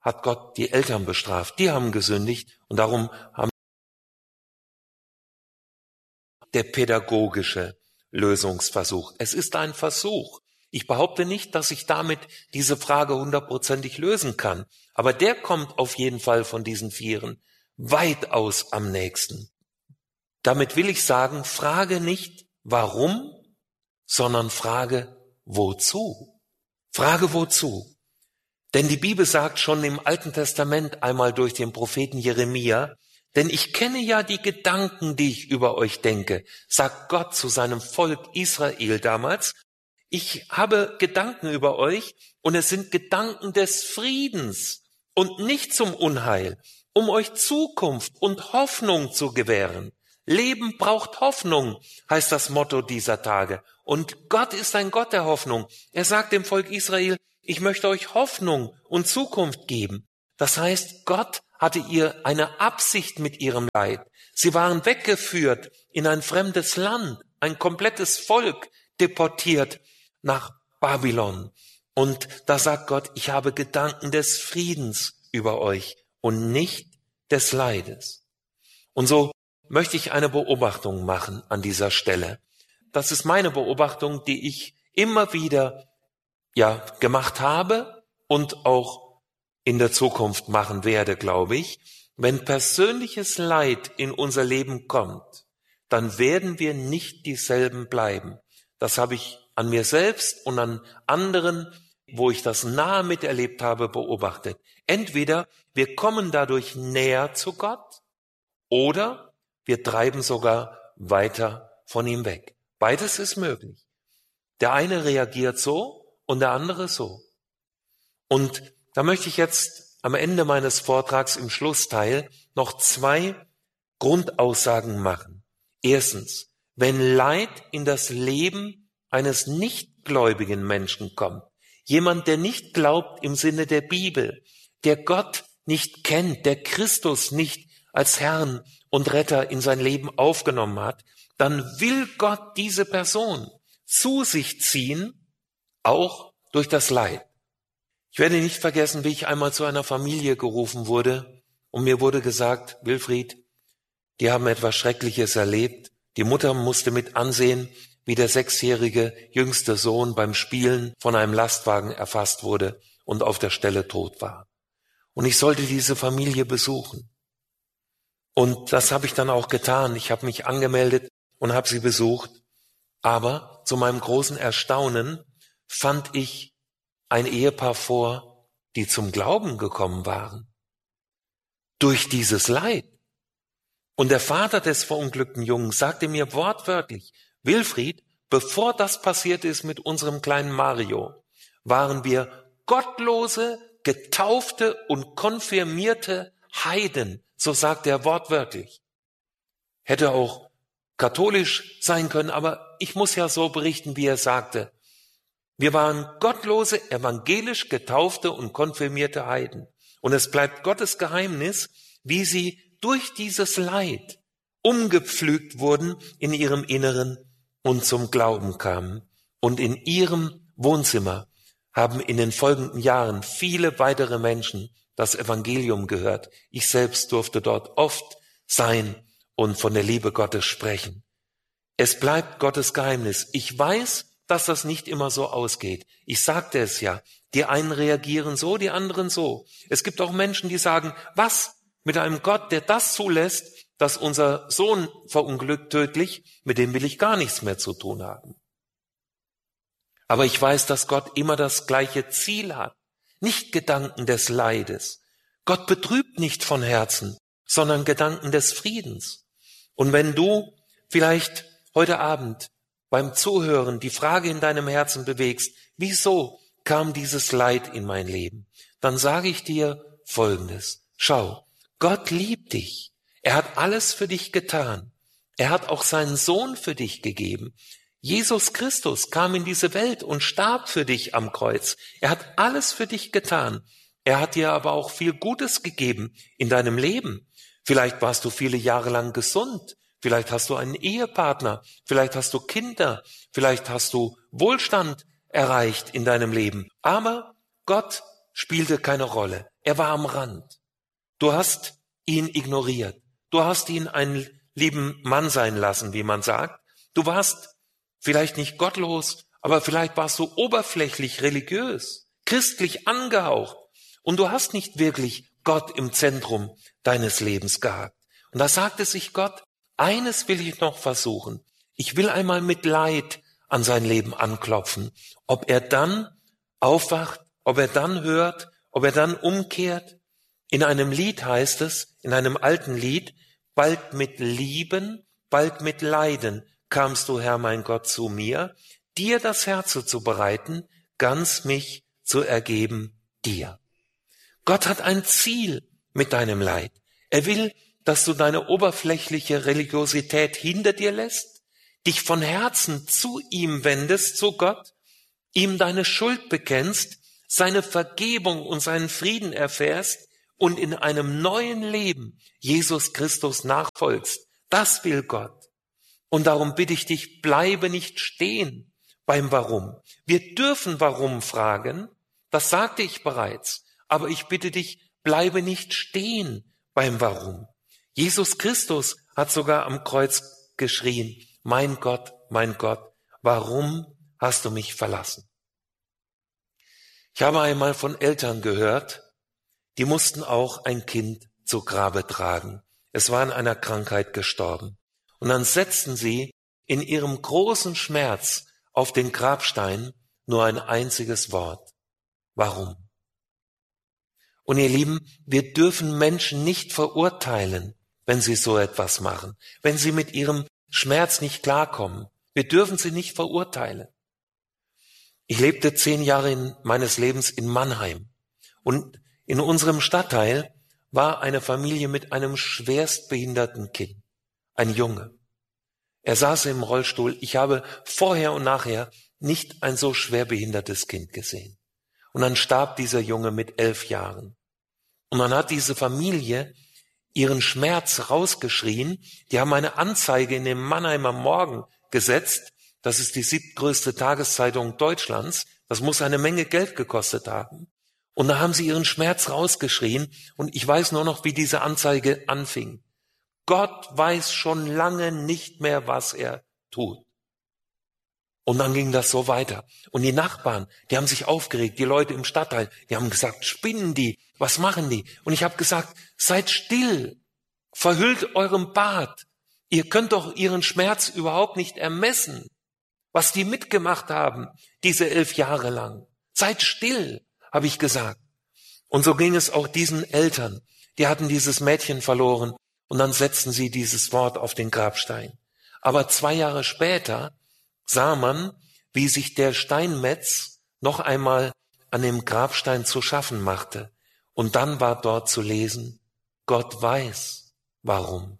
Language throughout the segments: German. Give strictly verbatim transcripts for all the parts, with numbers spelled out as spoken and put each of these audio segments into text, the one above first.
hat Gott die Eltern bestraft. Die haben gesündigt und darum haben der pädagogische Lösungsversuch. Es ist ein Versuch. Ich behaupte nicht, dass ich damit diese Frage hundertprozentig lösen kann, aber der kommt auf jeden Fall von diesen Vieren weitaus am nächsten. Damit will ich sagen, frage nicht warum, sondern frage wozu. Frage wozu. Denn die Bibel sagt schon im Alten Testament einmal durch den Propheten Jeremia, denn ich kenne ja die Gedanken, die ich über euch denke, sagt Gott zu seinem Volk Israel damals. Ich habe Gedanken über euch und es sind Gedanken des Friedens und nicht zum Unheil, um euch Zukunft und Hoffnung zu gewähren. Leben braucht Hoffnung, heißt das Motto dieser Tage. Und Gott ist ein Gott der Hoffnung. Er sagt dem Volk Israel, ich möchte euch Hoffnung und Zukunft geben. Das heißt, Gott hatte ihr eine Absicht mit ihrem Leid. Sie waren weggeführt in ein fremdes Land, ein komplettes Volk deportiert nach Babylon. Und da sagt Gott, ich habe Gedanken des Friedens über euch und nicht des Leides. Und so möchte ich eine Beobachtung machen an dieser Stelle. Das ist meine Beobachtung, die ich immer wieder ja gemacht habe und auch in der Zukunft machen werde, glaube ich. Wenn persönliches Leid in unser Leben kommt, dann werden wir nicht dieselben bleiben. Das habe ich an mir selbst und an anderen, wo ich das nahe miterlebt habe, beobachtet. Entweder wir kommen dadurch näher zu Gott oder wir treiben sogar weiter von ihm weg. Beides ist möglich. Der eine reagiert so und der andere so. Und da möchte ich jetzt am Ende meines Vortrags im Schlussteil noch zwei Grundaussagen machen. Erstens, wenn Leid in das Leben eines nichtgläubigen Menschen kommt, jemand, der nicht glaubt im Sinne der Bibel, der Gott nicht kennt, der Christus nicht als Herrn und Retter in sein Leben aufgenommen hat, dann will Gott diese Person zu sich ziehen, auch durch das Leid. Ich werde nicht vergessen, wie ich einmal zu einer Familie gerufen wurde und mir wurde gesagt, Wilfried, die haben etwas Schreckliches erlebt. Die Mutter musste mit ansehen, wie der sechsjährige jüngste Sohn beim Spielen von einem Lastwagen erfasst wurde und auf der Stelle tot war. Und ich sollte diese Familie besuchen. Und das habe ich dann auch getan. Ich habe mich angemeldet und habe sie besucht. Aber zu meinem großen Erstaunen fand ich ein Ehepaar vor, die zum Glauben gekommen waren. Durch dieses Leid. Und der Vater des verunglückten Jungen sagte mir wortwörtlich, Wilfried, bevor das passiert ist mit unserem kleinen Mario, waren wir gottlose, getaufte und konfirmierte Heiden. So sagt er wortwörtlich. Hätte auch katholisch sein können, aber ich muss ja so berichten, wie er sagte. Wir waren gottlose, evangelisch getaufte und konfirmierte Heiden. Und es bleibt Gottes Geheimnis, wie sie durch dieses Leid umgepflügt wurden in ihrem Inneren und zum Glauben kamen. Und in ihrem Wohnzimmer haben in den folgenden Jahren viele weitere Menschen das Evangelium gehört. Ich selbst durfte dort oft sein und von der Liebe Gottes sprechen. Es bleibt Gottes Geheimnis. Ich weiß, dass das nicht immer so ausgeht. Ich sagte es ja. Die einen reagieren so, die anderen so. Es gibt auch Menschen, die sagen, was? Mit einem Gott, der das zulässt, dass unser Sohn verunglückt tödlich, mit dem will ich gar nichts mehr zu tun haben. Aber ich weiß, dass Gott immer das gleiche Ziel hat. Nicht Gedanken des Leides. Gott betrübt nicht von Herzen, sondern Gedanken des Friedens. Und wenn du vielleicht heute Abend beim Zuhören die Frage in deinem Herzen bewegst, wieso kam dieses Leid in mein Leben? Dann sage ich dir Folgendes. Schau, Gott liebt dich. Er hat alles für dich getan. Er hat auch seinen Sohn für dich gegeben. Jesus Christus kam in diese Welt und starb für dich am Kreuz. Er hat alles für dich getan. Er hat dir aber auch viel Gutes gegeben in deinem Leben. Vielleicht warst du viele Jahre lang gesund. Vielleicht hast du einen Ehepartner. Vielleicht hast du Kinder. Vielleicht hast du Wohlstand erreicht in deinem Leben. Aber Gott spielte keine Rolle. Er war am Rand. Du hast ihn ignoriert. Du hast ihn einen lieben Mann sein lassen, wie man sagt. Du warst vielleicht nicht gottlos, aber vielleicht warst du oberflächlich religiös, christlich angehaucht. Und du hast nicht wirklich Gott im Zentrum deines Lebens gehabt. Und da sagte sich Gott, eines will ich noch versuchen. Ich will einmal mit Leid an sein Leben anklopfen. Ob er dann aufwacht, ob er dann hört, ob er dann umkehrt. In einem Lied heißt es, in einem alten Lied, bald mit Lieben, bald mit Leiden kamst du, Herr mein Gott, zu mir, dir das Herz zu bereiten, ganz mich zu ergeben dir. Gott hat ein Ziel mit deinem Leid. Er will, dass du deine oberflächliche Religiosität hinter dir lässt, dich von Herzen zu ihm wendest, zu Gott, ihm deine Schuld bekennst, seine Vergebung und seinen Frieden erfährst und in einem neuen Leben Jesus Christus nachfolgst. Das will Gott. Und darum bitte ich dich, bleibe nicht stehen beim Warum. Wir dürfen Warum fragen, das sagte ich bereits, aber ich bitte dich, bleibe nicht stehen beim Warum. Jesus Christus hat sogar am Kreuz geschrien, mein Gott, mein Gott, warum hast du mich verlassen? Ich habe einmal von Eltern gehört, die mussten auch ein Kind zu Grabe tragen. Es war an einer Krankheit gestorben. Und dann setzten sie in ihrem großen Schmerz auf den Grabstein nur ein einziges Wort. Warum? Und ihr Lieben, wir dürfen Menschen nicht verurteilen, wenn sie so etwas machen, wenn sie mit ihrem Schmerz nicht klarkommen. Wir dürfen sie nicht verurteilen. Ich lebte zehn Jahre in, meines Lebens in Mannheim und in unserem Stadtteil war eine Familie mit einem schwerstbehinderten Kind, ein Junge. Er saß im Rollstuhl. Ich habe vorher und nachher nicht ein so schwerbehindertes Kind gesehen. Und dann starb dieser Junge mit elf Jahren. Und dann hat diese Familie ihren Schmerz rausgeschrien. Die haben eine Anzeige in dem Mannheimer Morgen gesetzt. Das ist die siebtgrößte Tageszeitung Deutschlands. Das muss eine Menge Geld gekostet haben. Und da haben sie ihren Schmerz rausgeschrien. Und ich weiß nur noch, wie diese Anzeige anfing. Gott weiß schon lange nicht mehr, was er tut. Und dann ging das so weiter. Und die Nachbarn, die haben sich aufgeregt, die Leute im Stadtteil, die haben gesagt, spinnen die, was machen die? Und ich habe gesagt, seid still, verhüllt eurem Bart. Ihr könnt doch ihren Schmerz überhaupt nicht ermessen, was die mitgemacht haben, diese elf Jahre lang. Seid still, habe ich gesagt. Und so ging es auch diesen Eltern, die hatten dieses Mädchen verloren und dann setzten sie dieses Wort auf den Grabstein. Aber zwei Jahre später sah man, wie sich der Steinmetz noch einmal an dem Grabstein zu schaffen machte. Und dann war dort zu lesen, Gott weiß, warum.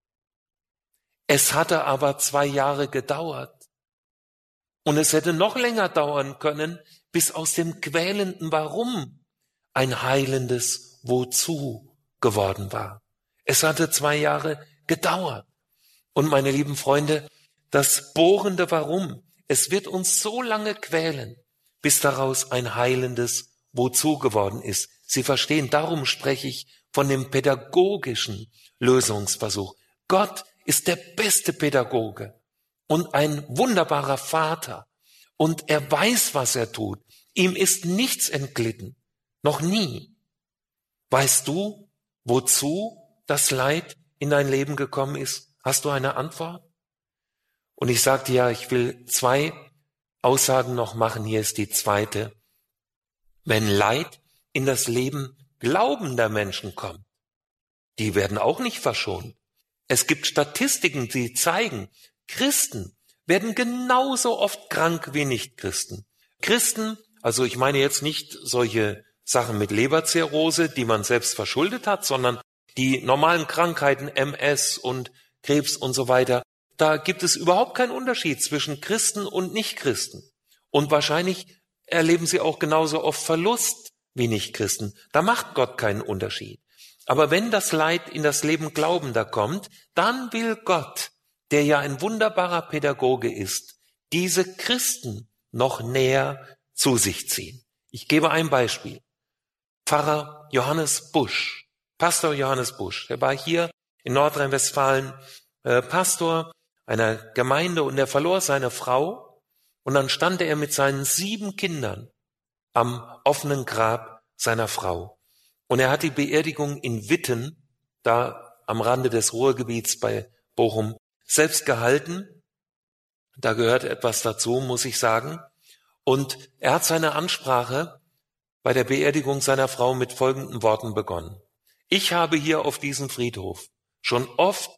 Es hatte aber zwei Jahre gedauert. Und es hätte noch länger dauern können, bis aus dem quälenden Warum ein heilendes Wozu geworden war. Es hatte zwei Jahre gedauert. Und meine lieben Freunde, das bohrende Warum, es wird uns so lange quälen, bis daraus ein heilendes Wozu geworden ist. Sie verstehen, darum spreche ich von dem pädagogischen Lösungsversuch. Gott ist der beste Pädagoge und ein wunderbarer Vater. Und er weiß, was er tut. Ihm ist nichts entglitten. Noch nie. Weißt du, wozu das Leid in dein Leben gekommen ist? Hast du eine Antwort? Und ich sagte ja, ich will zwei Aussagen noch machen. Hier ist die zweite. Wenn Leid in das Leben glaubender Menschen kommt, die werden auch nicht verschont. Es gibt Statistiken, die zeigen, Christen werden genauso oft krank wie Nichtchristen. Christen, also ich meine jetzt nicht solche Sachen mit Leberzirrhose, die man selbst verschuldet hat, sondern die normalen Krankheiten, M S und Krebs und so weiter. Da gibt es überhaupt keinen Unterschied zwischen Christen und Nichtchristen. Und wahrscheinlich erleben sie auch genauso oft Verlust wie Nichtchristen. Da macht Gott keinen Unterschied. Aber wenn das Leid in das Leben Glaubender kommt, dann will Gott, der ja ein wunderbarer Pädagoge ist, diese Christen noch näher zu sich ziehen. Ich gebe ein Beispiel. Pfarrer Johannes Busch, Pastor Johannes Busch. Er war hier in Nordrhein-Westfalen äh, Pastor einer Gemeinde und er verlor seine Frau und dann stand er mit seinen sieben Kindern am offenen Grab seiner Frau. Und er hat die Beerdigung in Witten, da am Rande des Ruhrgebiets bei Bochum, selbst gehalten. Da gehört etwas dazu, muss ich sagen. Und er hat seine Ansprache bei der Beerdigung seiner Frau mit folgenden Worten begonnen. Ich habe hier auf diesem Friedhof schon oft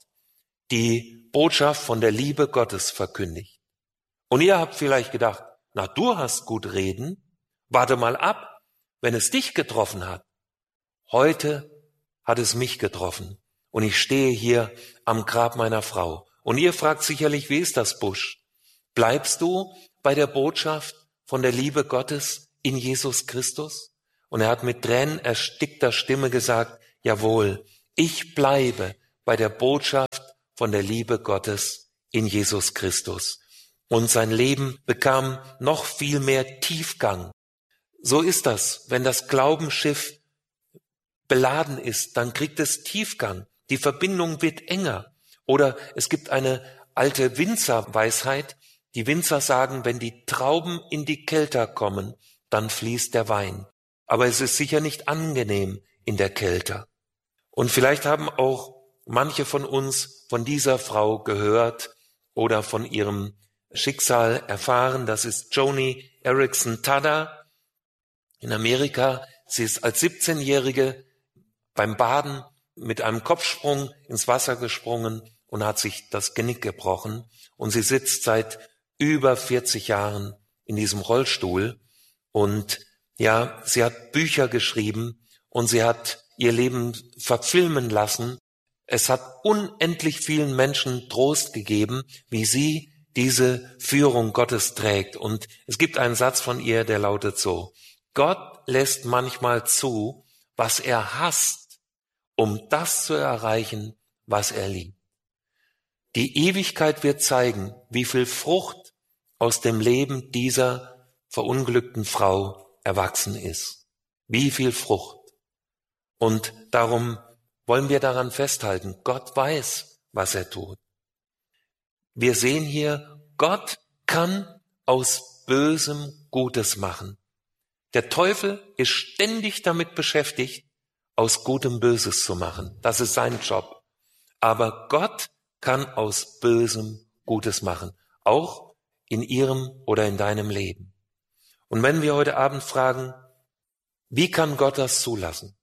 die Botschaft von der Liebe Gottes verkündigt. Und ihr habt vielleicht gedacht, na, du hast gut reden, warte mal ab, wenn es dich getroffen hat. Heute hat es mich getroffen und ich stehe hier am Grab meiner Frau. Und ihr fragt sicherlich, wie ist das, Busch? Bleibst du bei der Botschaft von der Liebe Gottes in Jesus Christus? Und er hat mit Tränen erstickter Stimme gesagt, jawohl, ich bleibe bei der Botschaft von der Liebe Gottes in Jesus Christus. Und sein Leben bekam noch viel mehr Tiefgang. So ist das, wenn das Glaubensschiff beladen ist, dann kriegt es Tiefgang. Die Verbindung wird enger. Oder es gibt eine alte Winzerweisheit. Die Winzer sagen, wenn die Trauben in die Kelter kommen, dann fließt der Wein. Aber es ist sicher nicht angenehm in der Kälte. Und vielleicht haben auch manche von uns von dieser Frau gehört oder von ihrem Schicksal erfahren. Das ist Joni Eareckson Tada in Amerika. Sie ist als siebzehnjährige beim Baden mit einem Kopfsprung ins Wasser gesprungen und hat sich das Genick gebrochen. Und sie sitzt seit über vierzig Jahren in diesem Rollstuhl. Und ja, sie hat Bücher geschrieben und sie hat ihr Leben verfilmen lassen. Es hat unendlich vielen Menschen Trost gegeben, wie sie diese Führung Gottes trägt. Und es gibt einen Satz von ihr, der lautet so: Gott lässt manchmal zu, was er hasst, um das zu erreichen, was er liebt. Die Ewigkeit wird zeigen, wie viel Frucht aus dem Leben dieser verunglückten Frau erwachsen ist. Wie viel Frucht. Und darum wollen wir daran festhalten, Gott weiß, was er tut. Wir sehen hier, Gott kann aus Bösem Gutes machen. Der Teufel ist ständig damit beschäftigt, aus Gutem Böses zu machen. Das ist sein Job. Aber Gott kann aus Bösem Gutes machen. Auch in ihrem oder in deinem Leben. Und wenn wir heute Abend fragen, wie kann Gott das zulassen?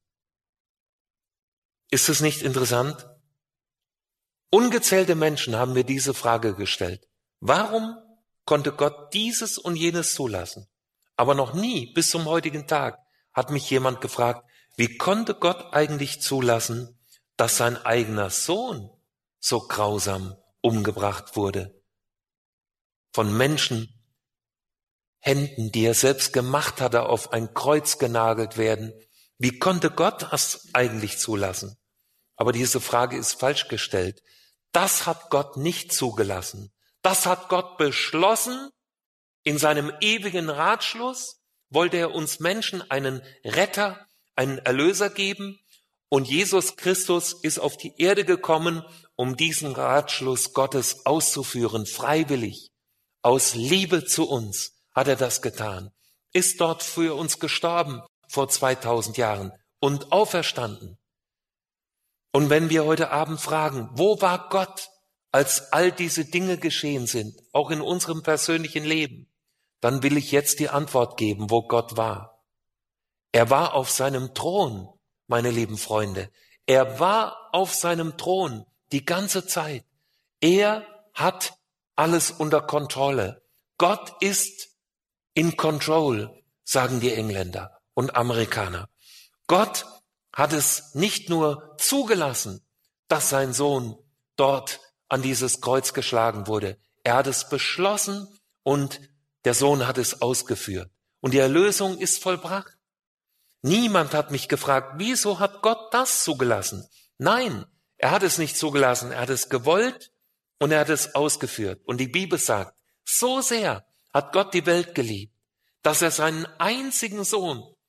Ist es nicht interessant? Ungezählte Menschen haben mir diese Frage gestellt. Warum konnte Gott dieses und jenes zulassen? Aber noch nie, bis zum heutigen Tag, hat mich jemand gefragt, wie konnte Gott eigentlich zulassen, dass sein eigener Sohn so grausam umgebracht wurde? Von Menschen, Händen, die er selbst gemacht hatte, auf ein Kreuz genagelt werden. Wie konnte Gott das eigentlich zulassen? Aber diese Frage ist falsch gestellt. Das hat Gott nicht zugelassen. Das hat Gott beschlossen. In seinem ewigen Ratschluss wollte er uns Menschen einen Retter, einen Erlöser geben. Und Jesus Christus ist auf die Erde gekommen, um diesen Ratschluss Gottes auszuführen, freiwillig. Aus Liebe zu uns hat er das getan. Ist dort für uns gestorben vor zweitausend Jahren und auferstanden. Und wenn wir heute Abend fragen, wo war Gott, als all diese Dinge geschehen sind, auch in unserem persönlichen Leben, dann will ich jetzt die Antwort geben, wo Gott war. Er war auf seinem Thron, meine lieben Freunde. Er war auf seinem Thron die ganze Zeit. Er hat alles unter Kontrolle. Gott ist in control, sagen die Engländer und Amerikaner. Gott hat es nicht nur zugelassen, dass sein Sohn dort an dieses Kreuz geschlagen wurde. Er hat es beschlossen und der Sohn hat es ausgeführt. Und die Erlösung ist vollbracht. Niemand hat mich gefragt, wieso hat Gott das zugelassen? Nein, er hat es nicht zugelassen. Er hat es gewollt und er hat es ausgeführt. Und die Bibel sagt, so sehr hat Gott die Welt geliebt, dass er seinen einzigen Sohn,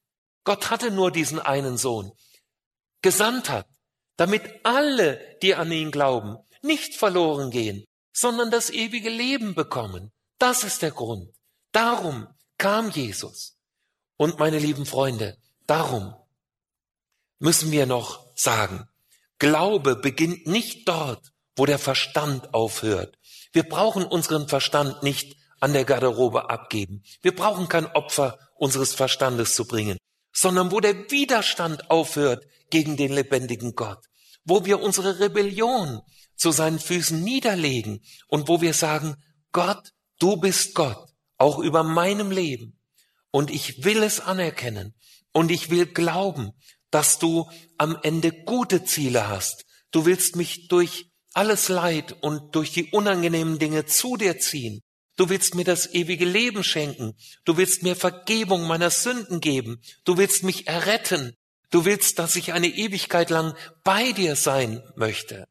Gott hatte nur diesen einen Sohn gesandt hat, damit alle, die an ihn glauben, nicht verloren gehen, sondern das ewige Leben bekommen. Das ist der Grund. Darum kam Jesus. Und meine lieben Freunde, darum müssen wir noch sagen, Glaube beginnt nicht dort, wo der Verstand aufhört. Wir brauchen unseren Verstand nicht an der Garderobe abgeben. Wir brauchen kein Opfer unseres Verstandes zu bringen, sondern wo der Widerstand aufhört gegen den lebendigen Gott, wo wir unsere Rebellion zu seinen Füßen niederlegen und wo wir sagen, Gott, du bist Gott, auch über meinem Leben. Und ich will es anerkennen und ich will glauben, dass du am Ende gute Ziele hast. Du willst mich durch alles Leid und durch die unangenehmen Dinge zu dir ziehen. Du willst mir das ewige Leben schenken. Du willst mir Vergebung meiner Sünden geben. Du willst mich erretten. Du willst, dass ich eine Ewigkeit lang bei dir sein möchte.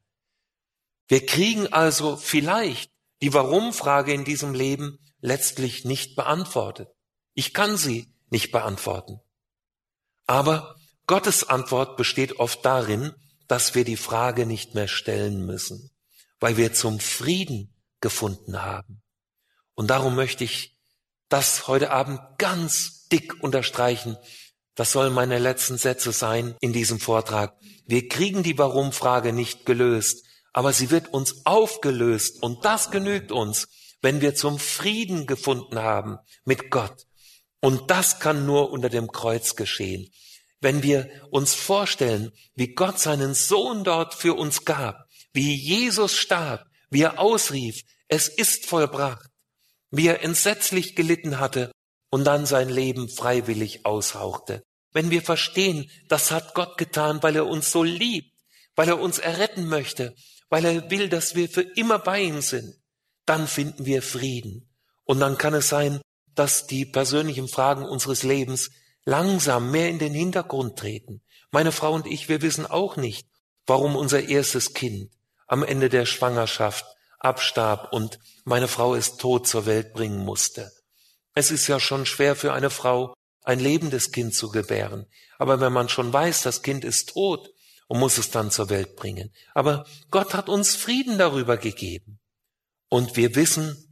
Wir kriegen also vielleicht die Warum-Frage in diesem Leben letztlich nicht beantwortet. Ich kann sie nicht beantworten. Aber Gottes Antwort besteht oft darin, dass wir die Frage nicht mehr stellen müssen, weil wir zum Frieden gefunden haben. Und darum möchte ich das heute Abend ganz dick unterstreichen. Das sollen meine letzten Sätze sein in diesem Vortrag. Wir kriegen die Warum-Frage nicht gelöst, aber sie wird uns aufgelöst und das genügt uns, wenn wir zum Frieden gefunden haben mit Gott. Und das kann nur unter dem Kreuz geschehen. Wenn wir uns vorstellen, wie Gott seinen Sohn dort für uns gab, wie Jesus starb, wie er ausrief, es ist vollbracht, wie er entsetzlich gelitten hatte und dann sein Leben freiwillig aushauchte. Wenn wir verstehen, das hat Gott getan, weil er uns so liebt, weil er uns erretten möchte, weil er will, dass wir für immer bei ihm sind, dann finden wir Frieden. Und dann kann es sein, dass die persönlichen Fragen unseres Lebens langsam mehr in den Hintergrund treten. Meine Frau und ich, wir wissen auch nicht, warum unser erstes Kind am Ende der Schwangerschaft abstarb und meine Frau es tot zur Welt bringen musste. Es ist ja schon schwer für eine Frau, ein lebendes Kind zu gebären. Aber wenn man schon weiß, das Kind ist tot und muss es dann zur Welt bringen. Aber Gott hat uns Frieden darüber gegeben. Und wir wissen,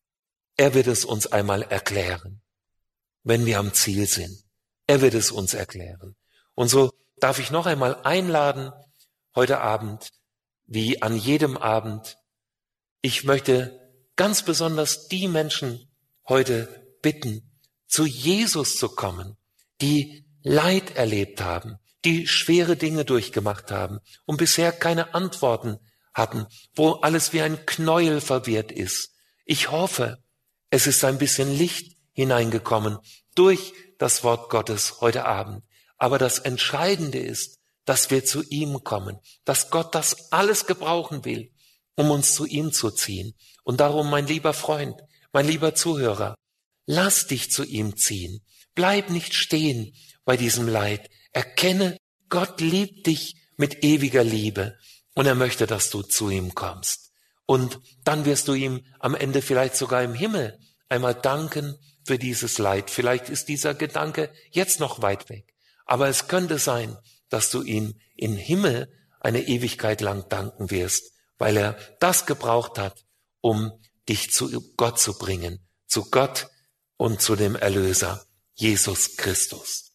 er wird es uns einmal erklären, wenn wir am Ziel sind. Er wird es uns erklären. Und so darf ich noch einmal einladen, heute Abend, wie an jedem Abend. Ich möchte ganz besonders die Menschen heute bitten, zu Jesus zu kommen, die Leid erlebt haben, die schwere Dinge durchgemacht haben und bisher keine Antworten hatten, wo alles wie ein Knäuel verwirrt ist. Ich hoffe, es ist ein bisschen Licht hineingekommen durch das Wort Gottes heute Abend. Aber das Entscheidende ist, dass wir zu ihm kommen, dass Gott das alles gebrauchen will, um uns zu ihm zu ziehen. Und darum, mein lieber Freund, mein lieber Zuhörer, lass dich zu ihm ziehen. Bleib nicht stehen bei diesem Leid. Erkenne, Gott liebt dich mit ewiger Liebe und er möchte, dass du zu ihm kommst. Und dann wirst du ihm am Ende vielleicht sogar im Himmel einmal danken für dieses Leid. Vielleicht ist dieser Gedanke jetzt noch weit weg. Aber es könnte sein, dass du ihm im Himmel eine Ewigkeit lang danken wirst, weil er das gebraucht hat, um dich zu Gott zu bringen, zu Gott und zu dem Erlöser, Jesus Christus.